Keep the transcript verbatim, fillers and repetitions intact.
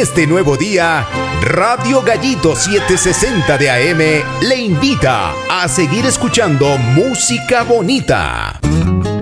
este nuevo día, Radio Gallito setecientos sesenta de A M le invita a seguir escuchando música bonita.